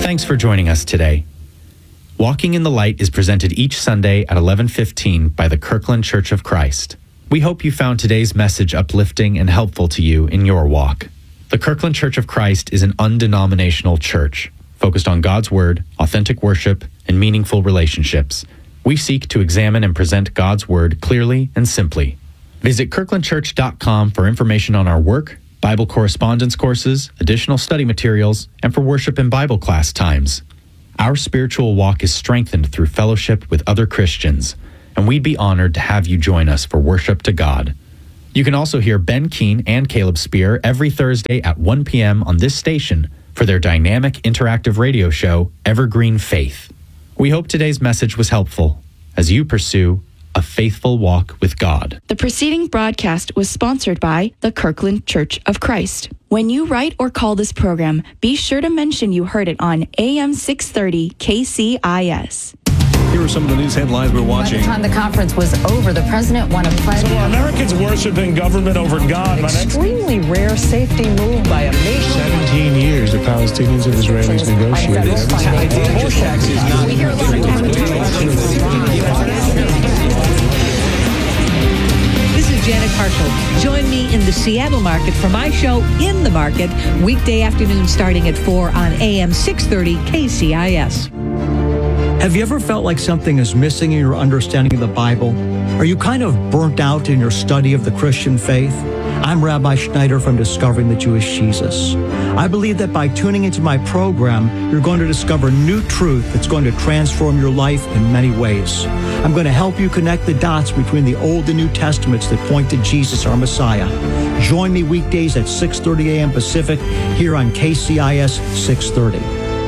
Thanks for joining us today. Walking in the Light is presented each Sunday at 11:15 by the Kirkland Church of Christ. We hope you found today's message uplifting and helpful to you in your walk. The Kirkland Church of Christ is an undenominational church focused on God's Word, authentic worship, and meaningful relationships. We seek to examine and present God's Word clearly and simply. Visit kirklandchurch.com for information on our work, Bible correspondence courses, additional study materials, and for worship and Bible class times. Our spiritual walk is strengthened through fellowship with other Christians, and we'd be honored to have you join us for worship to God. You can also hear Ben Keene and Caleb Spear every Thursday at 1 p.m. on this station for their dynamic interactive radio show, Evergreen Faith. We hope today's message was helpful as you pursue a faithful walk with God. The preceding broadcast was sponsored by the Kirkland Church of Christ. When you write or call this program, be sure to mention you heard it on AM 630 KCIS. Here are some of the news headlines we're watching. By the time the conference was over, the president won a pledge. So Americans worshiping government over God. Extremely rare safety move by a nation. 17 years the Palestinians and Israelis negotiated. This is Janet Harshel. Join me in the Seattle market for my show, In the Market, weekday afternoon starting at 4 on AM 630 KCIS. Have you ever felt like something is missing in your understanding of the Bible? Are you kind of burnt out in your study of the Christian faith? I'm Rabbi Schneider from Discovering the Jewish Jesus. I believe that by tuning into my program, you're going to discover new truth that's going to transform your life in many ways. I'm going to help you connect the dots between the Old and New Testaments that point to Jesus, our Messiah. Join me weekdays at 6:30 a.m. Pacific here on KCIS 630.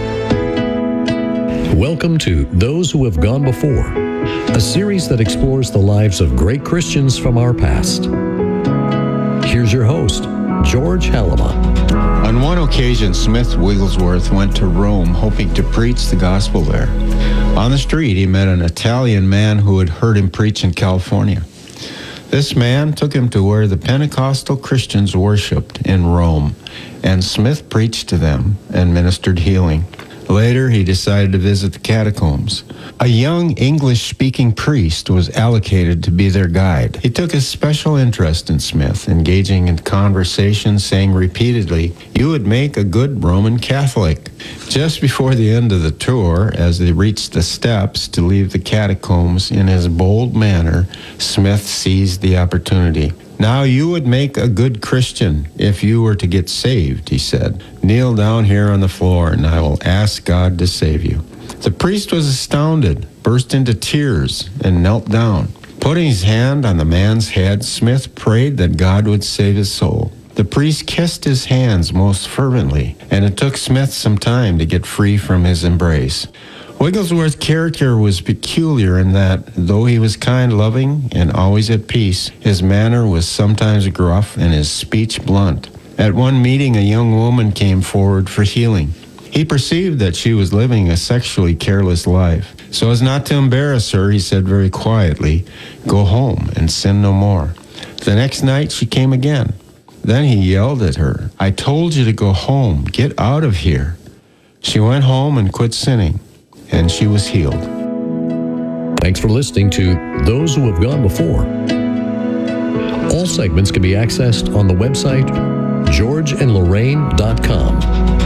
Welcome to Those Who Have Gone Before, a series that explores the lives of great Christians from our past. Here's your host, George Halama. On one occasion, Smith Wigglesworth went to Rome hoping to preach the gospel there. On the street, he met an Italian man who had heard him preach in California. This man took him to where the Pentecostal Christians worshipped in Rome, and Smith preached to them and ministered healing. Later, he decided to visit the catacombs. A young English-speaking priest was allocated to be their guide. He took a special interest in Smith, engaging in conversation, saying repeatedly, "You would make a good Roman Catholic." Just before the end of the tour, as they reached the steps to leave the catacombs, in his bold manner, Smith seized the opportunity. "Now you would make a good Christian if you were to get saved," he said. "Kneel down here on the floor and I will ask God to save you." The priest was astounded, burst into tears, and knelt down. Putting his hand on the man's head, Smith prayed that God would save his soul. The priest kissed his hands most fervently, and it took Smith some time to get free from his embrace. Wigglesworth's character was peculiar in that, though he was kind, loving, and always at peace, his manner was sometimes gruff and his speech blunt. At one meeting, a young woman came forward for healing. He perceived that she was living a sexually careless life. So as not to embarrass her, he said very quietly, "Go home and sin no more." The next night, she came again. Then he yelled at her, "I told you to go home. Get out of here." She went home and quit sinning, and she was healed. Thanks for listening to Those Who Have Gone Before. All segments can be accessed on the website georgeandlorraine.com.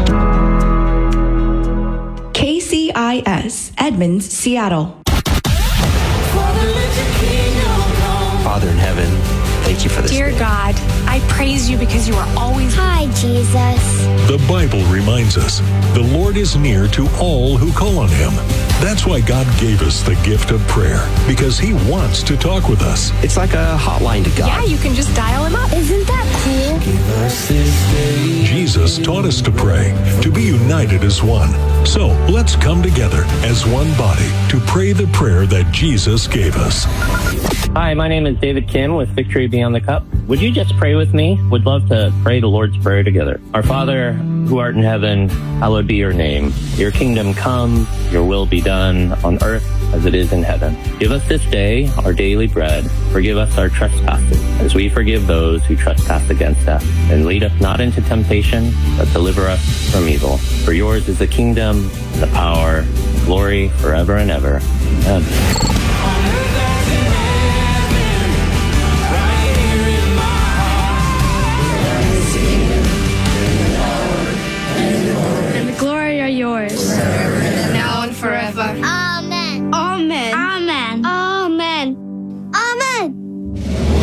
KCIS, Edmonds, Seattle. Father in heaven, thank you for this. Dear God, I praise you because you are always... Hi, Jesus. The Bible reminds us the Lord is near to all who call on him. That's why God gave us the gift of prayer, because he wants to talk with us. It's like a hotline to God. Yeah, you can just dial him up. Isn't that cool? Jesus taught us to pray, to be united as one. So let's come together as one body to pray the prayer that Jesus gave us. Hi, my name is David Kim with Victory Beyond the Cup. Would you just pray with me? Would love to pray the Lord's Prayer together. Our Father, who art in heaven, hallowed be your name. Your kingdom come, your will be done on earth as it is in heaven. Give us this day our daily bread. Forgive us our trespasses, as we forgive those who trespass against us. And lead us not into temptation, but deliver us from evil. For yours is the kingdom, and the power, and glory forever and ever. Amen. Yours. Now and forever. Amen. Amen. Amen. Amen. Amen.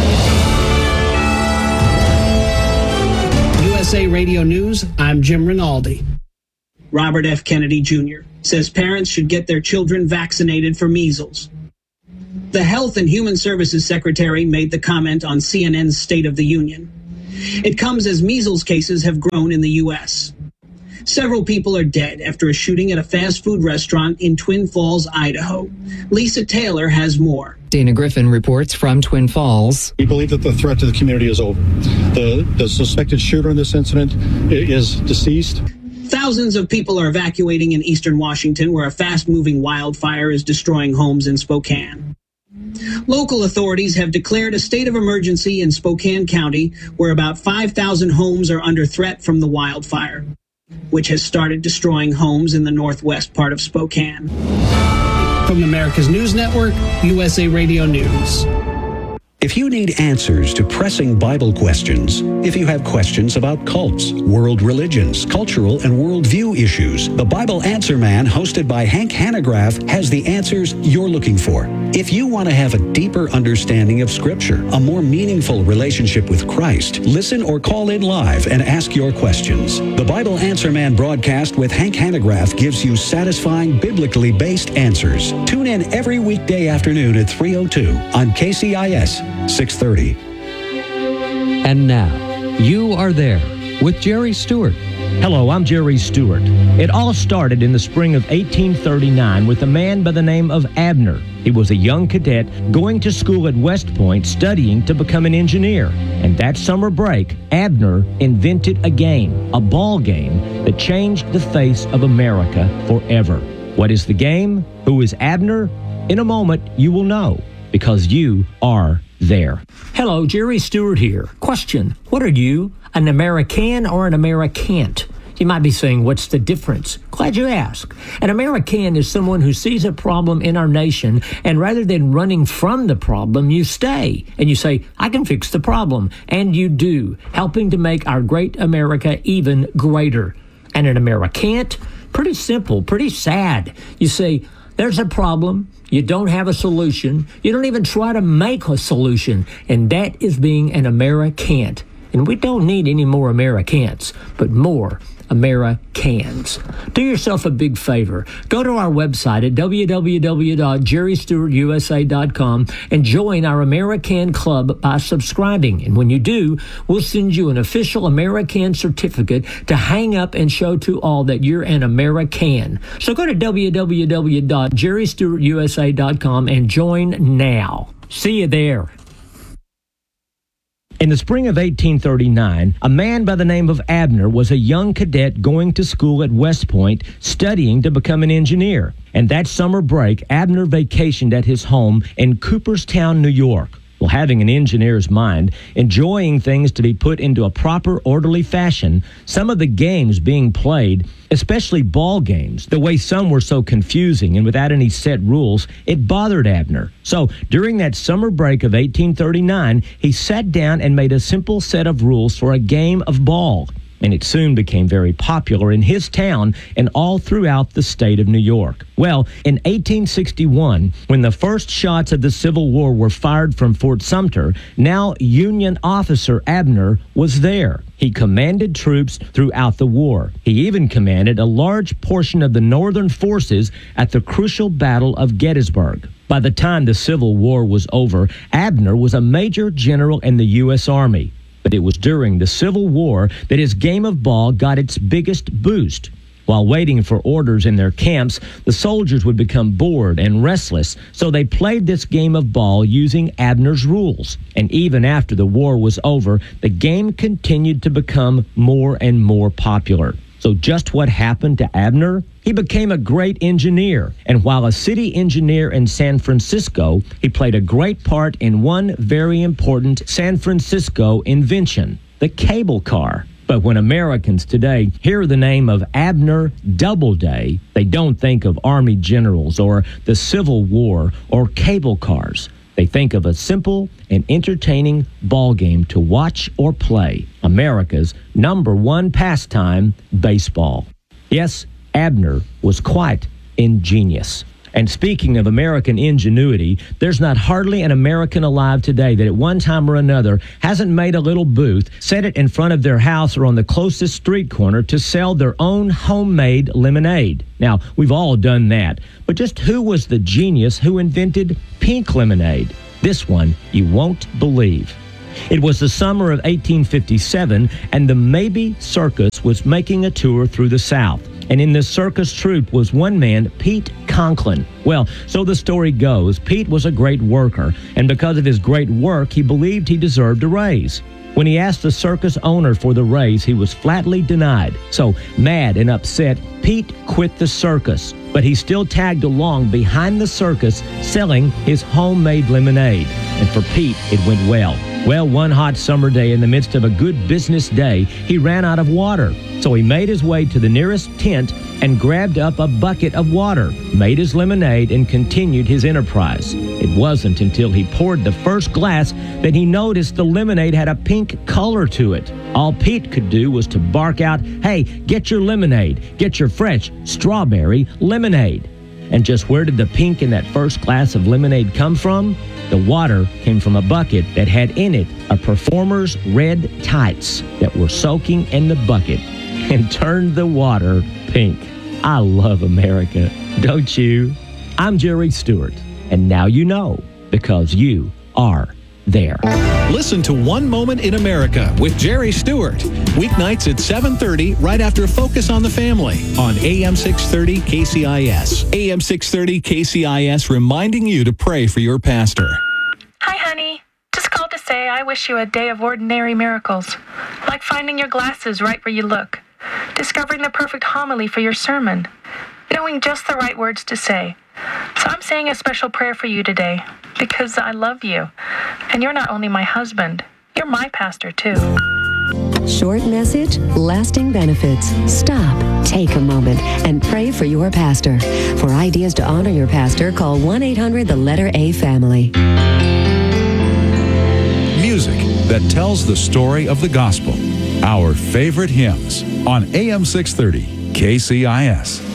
USA Radio News, I'm Jim Rinaldi. Robert F. Kennedy Jr. says parents should get their children vaccinated for measles. The Health and Human Services Secretary made the comment on CNN's State of the Union. It comes as measles cases have grown in the U.S. Several people are dead after a shooting at a fast food restaurant in Twin Falls, Idaho. Lisa Taylor has more. Dana Griffin reports from Twin Falls. We believe that the threat to the community is over. The suspected shooter in this incident is deceased. Thousands of people are evacuating in eastern Washington, where a fast-moving wildfire is destroying homes in Spokane. Local authorities have declared a state of emergency in Spokane County, where about 5,000 homes are under threat from the wildfire, which has started destroying homes in the northwest part of Spokane. From America's News Network, USA Radio News. If you need answers to pressing Bible questions, if you have questions about cults, world religions, cultural and worldview issues, the Bible Answer Man, hosted by Hank Hanegraaff, has the answers you're looking for. If you want to have a deeper understanding of Scripture, a more meaningful relationship with Christ, listen or call in live and ask your questions. The Bible Answer Man broadcast with Hank Hanegraaff gives you satisfying, biblically based answers. Tune in every weekday afternoon at 3:02 on KCIS 630. And now, You Are There with Jerry Stewart. Hello, I'm Jerry Stewart. It all started in the spring of 1839 with a man by the name of Abner. He was a young cadet going to school at West Point studying to become an engineer. And that summer break, Abner invented a game, a ball game, that changed the face of America forever. What is the game? Who is Abner? In a moment, you will know, because you are there. Hello, Jerry Stewart here. Question: what are you, an American or an Americant? You might be saying, what's the difference? Glad you asked. An American is someone who sees a problem in our nation, and rather than running from the problem, you stay and you say, I can fix the problem. And you do, helping to make our great America even greater. And an Americant? Pretty simple, pretty sad. You say, there's a problem. You don't have a solution. You don't even try to make a solution. And that is being an Americant. And we don't need any more Americans, but more Americans. Do yourself a big favor. Go to our website at www.jerrystewartusa.com and join our American Club by subscribing. And when you do, we'll send you an official American certificate to hang up and show to all that you're an American. So go to www.jerrystewartusa.com and join now. See you there. In the spring of 1839, a man by the name of Abner was a young cadet going to school at West Point studying to become an engineer. And that summer break, Abner vacationed at his home in Cooperstown, New York. Well, having an engineer's mind, enjoying things to be put into a proper, orderly fashion, some of the games being played, especially ball games, the way some were so confusing and without any set rules, it bothered Abner. So during that summer break of 1839, he sat down and made a simple set of rules for a game of ball. And it soon became very popular in his town and all throughout the state of New York. Well, in 1861, when the first shots of the Civil War were fired from Fort Sumter, now Union officer Abner was there. He commanded troops throughout the war. He even commanded a large portion of the Northern forces at the crucial Battle of Gettysburg. By the time the Civil War was over, Abner was a major general in the U.S. Army. But it was during the Civil War that his game of ball got its biggest boost. While waiting for orders in their camps, the soldiers would become bored and restless, so they played this game of ball using Abner's rules. And even after the war was over, the game continued to become more and more popular. So just what happened to Abner? He became a great engineer, and while a city engineer in San Francisco, he played a great part in one very important San Francisco invention, the cable car. But when Americans today hear the name of Abner Doubleday, they don't think of Army generals or the Civil War or cable cars. They think of a simple and entertaining ball game to watch or play. America's #1 pastime, baseball. Yes, Abner was quite ingenious. And speaking of American ingenuity, there's not hardly an American alive today that at one time or another hasn't made a little booth, set it in front of their house or on the closest street corner to sell their own homemade lemonade. Now, we've all done that. But just who was the genius who invented pink lemonade? This one you won't believe. It was the summer of 1857, and the Maybe Circus was making a tour through the South. And in this circus troupe was one man, Pete Conklin. Well, so the story goes, Pete was a great worker, and because of his great work, he believed he deserved a raise. When he asked the circus owner for the raise, he was flatly denied. So, mad and upset, Pete quit the circus, but he still tagged along behind the circus selling his homemade lemonade. And for Pete, it went well. Well, one hot summer day in the midst of a good business day, he ran out of water. So he made his way to the nearest tent and grabbed up a bucket of water, made his lemonade, and continued his enterprise. It wasn't until he poured the first glass that he noticed the lemonade had a pink color to it. All Pete could do was to bark out, "Hey, get your lemonade. Get your fresh strawberry lemonade." And just where did the pink in that first glass of lemonade come from? The water came from a bucket that had in it a performer's red tights that were soaking in the bucket and turned the water pink. I love America, don't you? I'm Jerry Stewart, and now you know because you are there. Listen to One Moment in America with Jerry Stewart. Weeknights at 7:30 right after Focus on the Family on AM 630 KCIS. AM 630 KCIS reminding you to pray for your pastor. Hi, honey. Just called to say I wish you a day of ordinary miracles, like finding your glasses right where you look, discovering the perfect homily for your sermon, knowing just the right words to say. So I'm saying a special prayer for you today because I love you. And you're not only my husband, you're my pastor too. Short message, lasting benefits. Stop, take a moment, and pray for your pastor. For ideas to honor your pastor, call 1-800-A-FAMILY. Music that tells the story of the gospel. Our favorite hymns on AM 630 KCIS.